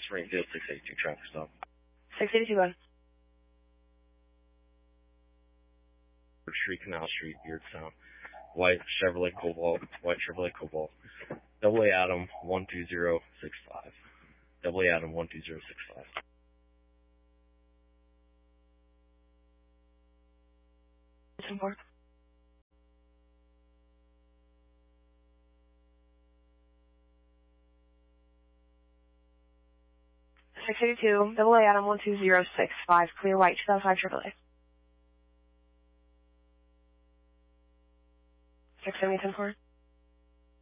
Springfield 682 traffic stop. 682 1. Street, Canal Street, Beardstown. White Chevrolet Cobalt. Double A Adam 12065. Double A Adam 12065. More. 682, double A Adam 12065, clear white, 2005 Chevrolet. 670 10 4.